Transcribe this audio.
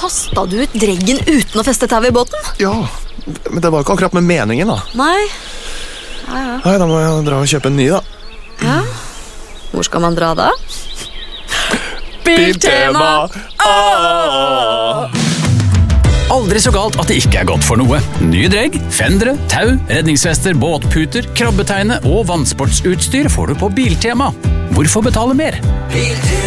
kastet du ut dreggen uten å feste tau i båten? Ja, men det var ikke akkurat med meningen da. Nei. Nei, da må jeg dra og kjøpe en ny da. Ja. Hvor skal man dra da? Biltema! Aldri så galt at det ikke er godt for noe. Nye dregg, fendere, tau, redningsvester, båtputer, krabbeteine og vannsportsutstyr får du på Biltema. Hvorfor betale mer?